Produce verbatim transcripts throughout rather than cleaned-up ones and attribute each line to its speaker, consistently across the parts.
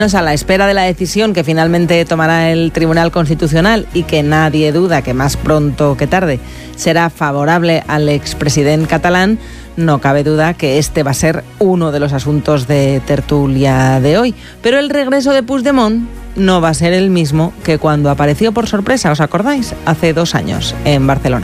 Speaker 1: A la espera de la decisión que finalmente tomará el Tribunal Constitucional y que nadie duda que más pronto que tarde será favorable al expresidente catalán, no cabe duda que este va a ser uno de los asuntos de tertulia de hoy. Pero el regreso de Puigdemont no va a ser el mismo que cuando apareció por sorpresa, ¿os acordáis? Hace dos años en Barcelona.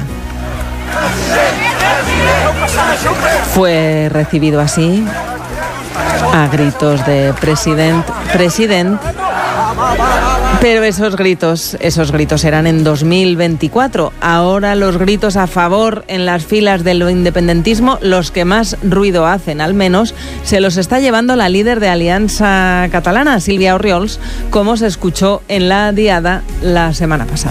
Speaker 1: Fue recibido así, a gritos de president, president, pero esos gritos, esos gritos eran en dos mil veinticuatro. Ahora los gritos a favor en las filas del independentismo, los que más ruido hacen, al menos, se los está llevando la líder de Alianza Catalana, Sílvia Orriols, como se escuchó en la Diada la semana pasada.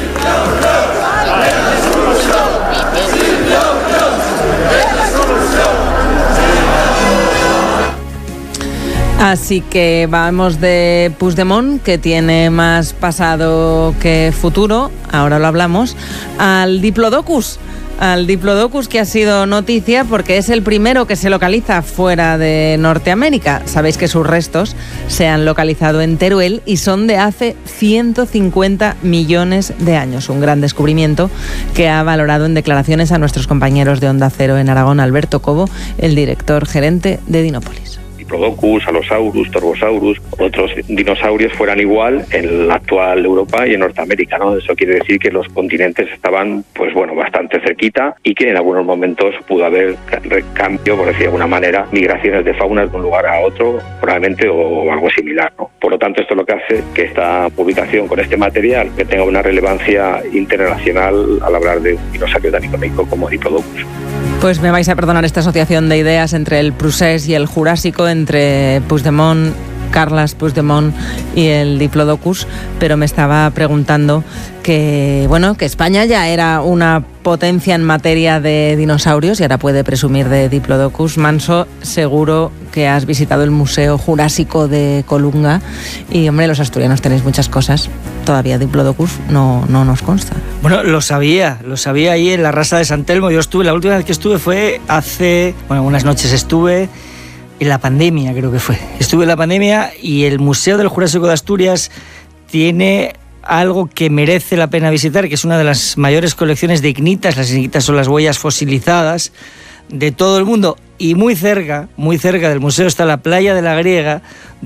Speaker 1: Así que vamos de Puigdemont, que tiene más pasado que futuro, ahora lo hablamos, al Diplodocus, al Diplodocus que ha sido noticia porque es el primero que se localiza fuera de Norteamérica. Sabéis que sus restos se han localizado en Teruel y son de hace ciento cincuenta millones de años. Un gran descubrimiento que ha valorado en declaraciones a nuestros compañeros de Onda Cero en Aragón, Alberto Cobo, el director gerente de Dinópolis.
Speaker 2: Diplodocus, Allosaurus, Torvosaurus, otros dinosaurios fueran igual en la actual Europa y en Norteamérica, ¿no? Eso quiere decir que los continentes estaban, pues bueno, bastante cerquita y que en algunos momentos pudo haber cambio, por decir de alguna manera, migraciones de faunas de un lugar a otro, probablemente, o algo similar, ¿no? Por lo tanto, esto es lo que hace que esta publicación con este material que tenga una relevancia internacional al hablar de un dinosaurio tan icónico como Diplodocus.
Speaker 1: Pues me vais a perdonar esta asociación de ideas entre el Prusés y el Jurásico, entre Puigdemont, Carles Puigdemont y el Diplodocus, pero me estaba preguntando que, bueno, que España ya era una potencia en materia de dinosaurios y ahora puede presumir de Diplodocus. Manso, seguro que has visitado el Museo Jurásico de Colunga y, hombre, los asturianos tenéis muchas cosas. Todavía Diplodocus no, no nos consta.
Speaker 3: Bueno, lo sabía, lo sabía ahí en la Rasa de San Telmo. Yo estuve, la última vez que estuve fue hace, bueno, unas noches estuve en la pandemia, creo que fue. Estuve en la pandemia y el Museo del Jurásico de Asturias tiene algo que merece la pena visitar, que es una de las mayores colecciones de ignitas. Las ignitas son las huellas fosilizadas de todo el mundo. Y muy cerca, muy cerca del museo está la playa de la Griega,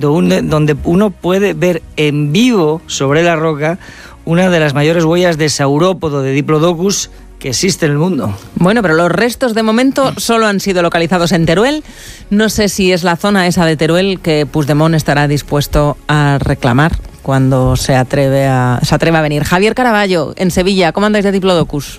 Speaker 3: donde uno puede ver en vivo sobre la roca una de las mayores huellas de saurópodo de Diplodocus que existe en el mundo.
Speaker 1: Bueno, pero los restos de momento solo han sido localizados en Teruel. No sé si es la zona esa de Teruel que Puigdemont estará dispuesto a reclamar cuando se atreve a, se atreve a venir. Javier Caraballo, en Sevilla, ¿cómo andáis de Diplodocus?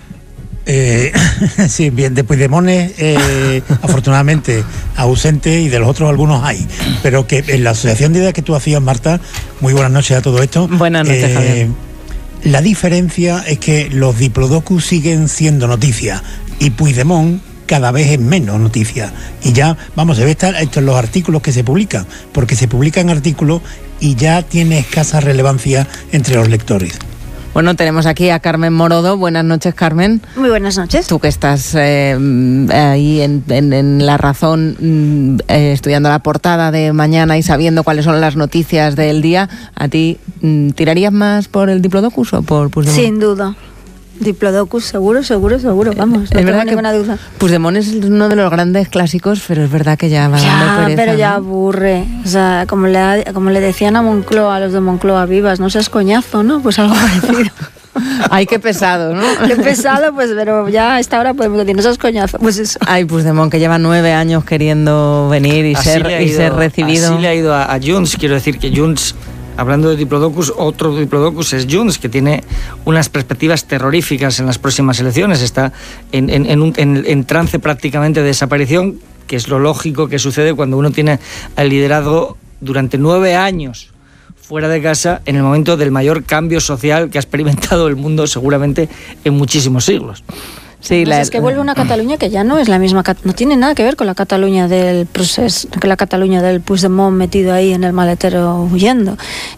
Speaker 4: Eh, sí, bien, de Puigdemont eh, afortunadamente ausente, y de los otros algunos hay, pero que en la asociación de ideas que tú hacías, Marta, muy buenas noches a todo esto.
Speaker 1: Buenas noches, eh, Javier.
Speaker 4: La diferencia es que los Diplodocus siguen siendo noticia y Puigdemont cada vez es menos noticia. Y ya, vamos, se ve estar esto en los artículos que se publican, porque se publican artículos y ya tiene escasa relevancia entre los lectores.
Speaker 1: Bueno, tenemos aquí a Carmen Morodo. Buenas noches, Carmen.
Speaker 5: Muy buenas noches.
Speaker 1: Tú que estás eh, ahí en, en, en La Razón, eh, estudiando la portada de mañana y sabiendo cuáles son las noticias del día, ¿a ti tirarías más por el Diplodocus o por Puigdemont?
Speaker 5: Sin duda. Diplodocus, seguro, seguro, seguro, vamos, no
Speaker 1: es
Speaker 5: tengo ninguna duda.
Speaker 1: Puigdemont es uno de los grandes clásicos, pero es verdad que ya va
Speaker 5: ya,
Speaker 1: dando pereza,
Speaker 5: pero ya
Speaker 1: ¿no?
Speaker 5: aburre. O sea, como le, como le decían a Moncloa, a los de Moncloa Vivas, no seas coñazo, ¿no? Pues algo parecido.
Speaker 1: Ay, qué pesado, ¿no?
Speaker 5: Qué pesado, pues, pero ya a esta hora podemos decir, no seas coñazo, pues eso.
Speaker 1: Ay, Puigdemont, que lleva nueve años queriendo venir y, ser,
Speaker 3: ido,
Speaker 1: y ser recibido.
Speaker 3: Así le ha ido a, a Junts, quiero decir que Junts... Hablando de Diplodocus, otro Diplodocus es Junts, que tiene unas perspectivas terroríficas en las próximas elecciones. Está en, en, en, un, en, en trance prácticamente de desaparición, que es lo lógico que sucede cuando uno tiene el liderazgo durante nueve años fuera de casa, en el momento del mayor cambio social que ha experimentado el mundo seguramente en muchísimos siglos.
Speaker 5: Sí, la, es que vuelve una Cataluña que ya no es la misma, no tiene nada que ver con la Cataluña del proceso, que la Cataluña del Puigdemont metido ahí en el maletero huyendo.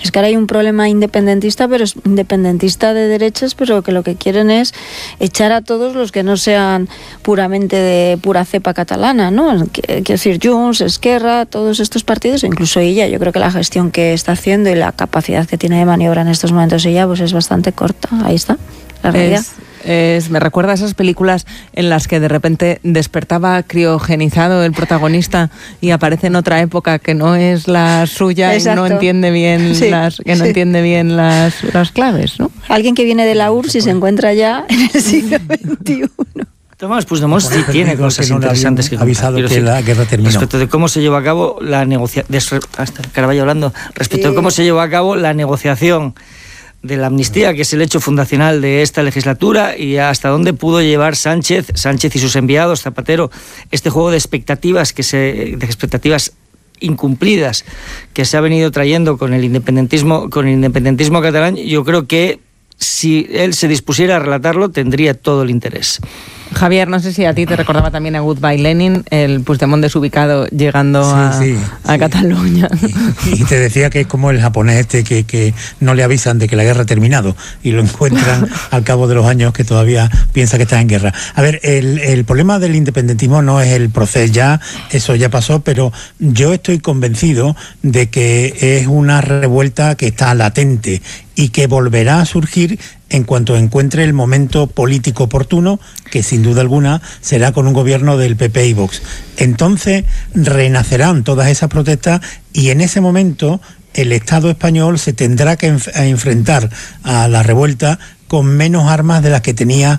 Speaker 5: Es que ahora hay un problema independentista, pero es independentista de derechas, pero que lo que quieren es echar a todos los que no sean puramente de pura cepa catalana, ¿no? Quiero decir, Junts, Esquerra, todos estos partidos, incluso ella, yo creo que la gestión que está haciendo y la capacidad que tiene de maniobra en estos momentos ella, pues es bastante corta. Ahí está, la realidad.
Speaker 1: Es... Es, me recuerda a esas películas en las que de repente despertaba criogenizado el protagonista y aparece en otra época que no es la suya. Exacto. Y no entiende bien sí, las que no sí. entiende bien las, las claves, ¿no?
Speaker 5: Alguien que viene de la U R S S y se encuentra ya en el siglo veintiuno.
Speaker 3: Tomás Puigdemont sí tiene cosas que no interesantes que
Speaker 4: avisado que decir, la guerra terminó.
Speaker 3: Respecto de cómo se llevó a cabo la negociación, hasta Caraballo hablando, respecto sí. de cómo se llevó a cabo la negociación de la amnistía, que es el hecho fundacional de esta legislatura, y hasta dónde pudo llevar Sánchez, Sánchez y sus enviados, Zapatero, este juego de expectativas que se, de expectativas incumplidas que se ha venido trayendo con el independentismo, con el independentismo catalán. Yo creo que si él se dispusiera a relatarlo, tendría todo el interés.
Speaker 1: Javier, no sé si a ti te recordaba también a Goodbye Lenin, el Puigdemont desubicado llegando sí, a, sí, a sí. Cataluña.
Speaker 4: Y, y te decía que es como el japonés este que, que no le avisan de que la guerra ha terminado y lo encuentran al cabo de los años que todavía piensa que está en guerra. A ver, el, el problema del independentismo no es el proceso, ya eso ya pasó, pero yo estoy convencido de que es una revuelta que está latente y que volverá a surgir en cuanto encuentre el momento político oportuno, que sin duda alguna será con un gobierno del P P y Vox. Entonces renacerán todas esas protestas y en ese momento el Estado español se tendrá que enf- a enfrentar a la revuelta con menos armas de las que tenía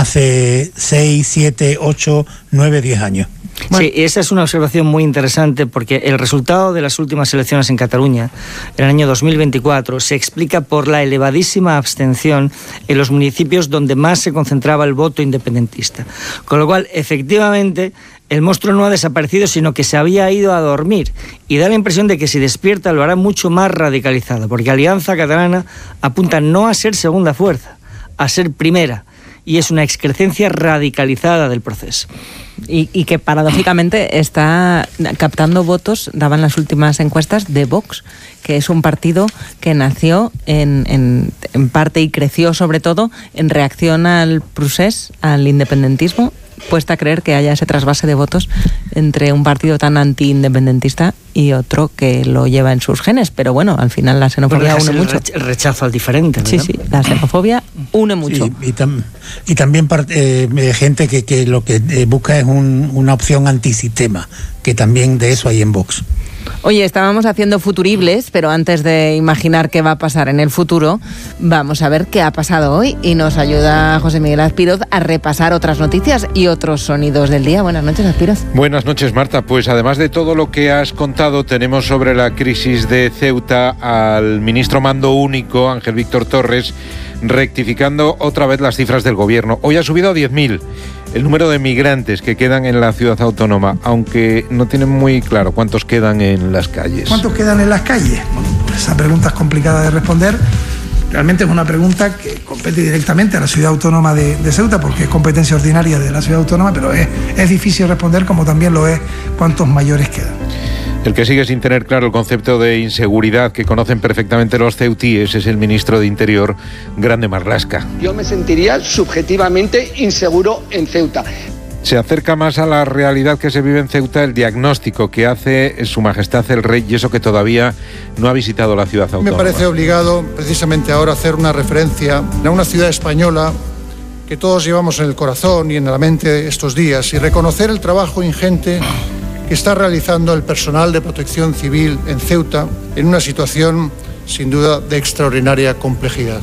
Speaker 4: hace seis, siete, ocho, nueve, diez años.
Speaker 3: Bueno. Sí, esa es una observación muy interesante porque el resultado de las últimas elecciones en Cataluña, en el año dos mil veinticuatro, se explica por la elevadísima abstención en los municipios donde más se concentraba el voto independentista. Con lo cual, efectivamente, el monstruo no ha desaparecido, sino que se había ido a dormir. Y da la impresión de que si despierta lo hará mucho más radicalizado, porque Alianza Catalana apunta no a ser segunda fuerza, a ser primera. Y es una excrecencia radicalizada del proceso.
Speaker 1: Y, y que paradójicamente está captando votos, daban las últimas encuestas, de Vox, que es un partido que nació en, en, en parte y creció sobre todo en reacción al procés, al independentismo. Cuesta creer que haya ese trasvase de votos entre un partido tan anti-independentista y otro que lo lleva en sus genes, pero bueno, al final la xenofobia une mucho.
Speaker 3: El rechazo al diferente, ¿verdad?
Speaker 1: Sí, sí, la xenofobia une mucho.
Speaker 4: Sí, y, tam, y también eh, gente que, que lo que eh, busca es un, una opción antisistema, que también de eso hay en Vox.
Speaker 1: Oye, estábamos haciendo futuribles, pero antes de imaginar qué va a pasar en el futuro, vamos a ver qué ha pasado hoy y nos ayuda José Miguel Azpiroz a repasar otras noticias y otros sonidos del día. Buenas noches, Azpiroz.
Speaker 6: Buenas noches, Marta. Pues además de todo lo que has contado, tenemos sobre la crisis de Ceuta al ministro mando único, Ángel Víctor Torres, rectificando otra vez las cifras del gobierno. Hoy ha subido a diez mil el número de migrantes que quedan en la ciudad autónoma, aunque no tienen muy claro cuántos quedan en las calles.
Speaker 7: ¿Cuántos quedan en las calles? Bueno, pues esa pregunta es complicada de responder. Realmente es una pregunta que compete directamente a la ciudad autónoma de, de Ceuta, porque es competencia ordinaria de la ciudad autónoma, pero es, es difícil responder, como también lo es cuántos mayores quedan.
Speaker 6: El que sigue sin tener claro el concepto de inseguridad que conocen perfectamente los ceutíes es el ministro de Interior, Grande Marlaska.
Speaker 8: Yo me sentiría subjetivamente inseguro en Ceuta.
Speaker 6: Se acerca más a la realidad que se vive en Ceuta el diagnóstico que hace Su Majestad el Rey, y eso que todavía no ha visitado la ciudad autónoma.
Speaker 9: Me parece obligado precisamente ahora hacer una referencia a una ciudad española que todos llevamos en el corazón y en la mente estos días, y reconocer el trabajo ingente que está realizando el personal de protección civil en Ceuta en una situación sin duda de extraordinaria complejidad.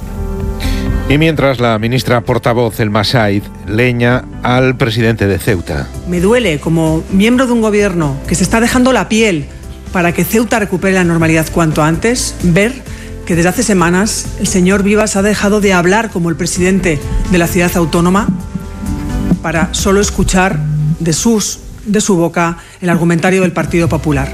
Speaker 6: Y mientras, la ministra portavoz, El Masaid, leña al presidente de Ceuta.
Speaker 10: Me duele, como miembro de un gobierno que se está dejando la piel para que Ceuta recupere la normalidad cuanto antes, ver que desde hace semanas el señor Vivas ha dejado de hablar como el presidente de la ciudad autónoma para solo escuchar de sus de su boca el argumentario del Partido Popular.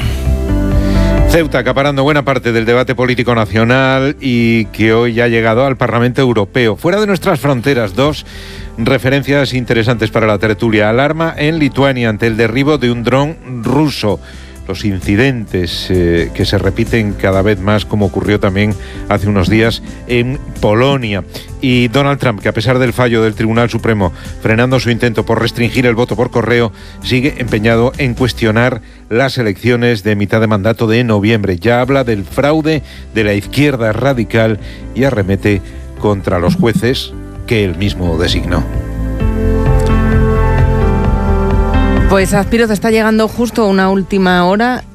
Speaker 6: Ceuta acaparando buena parte del debate político nacional y que hoy ya ha llegado al Parlamento Europeo. Fuera de nuestras fronteras, dos referencias interesantes para la tertulia. Alarma en Lituania ante el derribo de un dron ruso. los incidentes eh, que se repiten cada vez más, como ocurrió también hace unos días en Polonia. Y Donald Trump, que a pesar del fallo del Tribunal Supremo frenando su intento por restringir el voto por correo, sigue empeñado en cuestionar las elecciones de mitad de mandato de noviembre. Ya habla del fraude de la izquierda radical y arremete contra los jueces que él mismo designó.
Speaker 1: Pues Azpiroz, está llegando justo una última hora